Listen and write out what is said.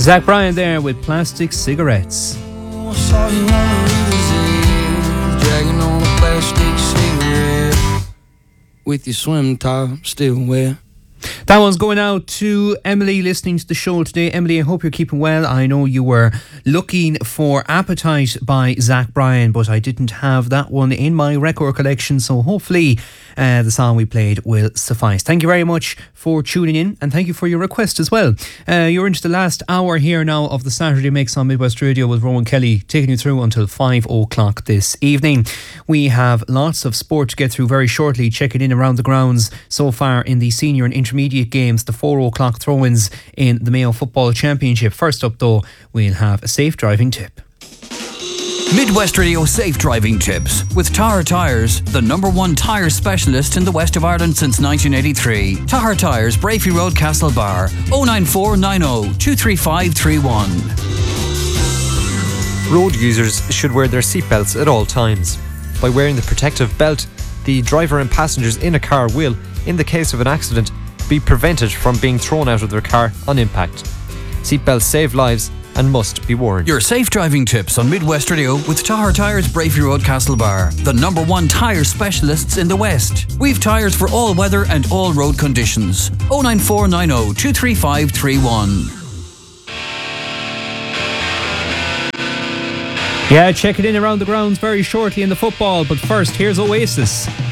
Zach Bryan there with Plastic Cigarettes. I saw you on the river's edge, dragging on a plastic cigarette, with your swim top still wet. That one's going out to Emily listening to the show today. Emily, I hope you're keeping well. I know you were looking for Appetite by Zach Bryan, but I didn't have that one in my record collection, so hopefully the song we played will suffice. Thank you very much for tuning in, and thank you for your request as well. You're into the last hour here now of the Saturday Mix on Midwest Radio with Rowan Kelly, taking you through until 5 o'clock this evening. We have lots of sport to get through very shortly, checking in around the grounds so far in the senior and intermediate games, the 4 o'clock throw-ins in the Mayo Football Championship. First up though, we'll have a safe driving tip. Midwest Radio Safe Driving Tips with Tahar Tyres, the #1 tyre specialist in the west of Ireland since 1983. Tahar Tyres, Brafey Road, Castlebar, 09490 23531. Road users should wear their seatbelts at all times. By wearing the protective belt, the driver and passengers in a car will, in the case of an accident, be prevented from being thrown out of their car on impact. Seatbelts save lives and must be worn. Your safe driving tips on Midwest Radio with Tahar Tyres, Brafey Road, Castlebar, the #1 tyre specialists in the West. We've tyres for all weather and all road conditions. 09490 23531. Yeah, check it in around the grounds very shortly in the football, but first here's Oasis.